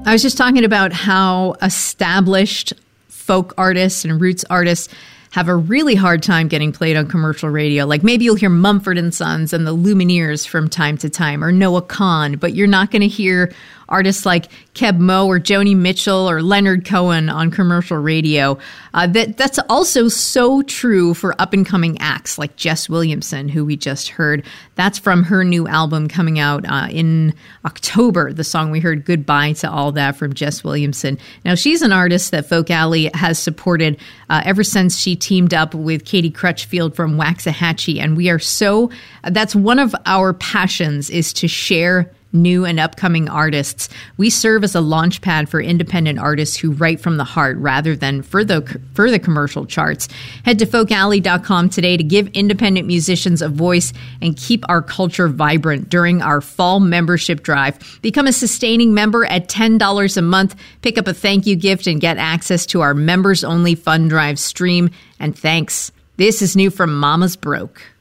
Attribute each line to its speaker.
Speaker 1: I was just talking about how established folk artists and roots artists have a really hard time getting played on commercial radio. Like maybe you'll hear Mumford and Sons and the Lumineers from time to time, or Noah Kahan, but you're not going to hear artists like Keb Mo or Joni Mitchell or Leonard Cohen on commercial radio. That's also so true for up-and-coming acts like Jess Williamson, who we just heard. That's from her new album coming out in October, the song we heard, Goodbye to All That, from Jess Williamson. Now, she's an artist that Folk Alley has supported ever since she teamed up with Katie Crutchfield from Waxahachie, and we are that's one of our passions, is to share new and upcoming artists. We serve as a launch pad for independent artists who write from the heart rather than for the commercial charts. Head to folkalley.com today to give independent musicians a voice and keep our culture vibrant during our fall membership drive. Become a sustaining member at $10 a month. Pick up a thank you gift and get access to our members-only fund drive stream. And thanks. This is new from Mama's Broke.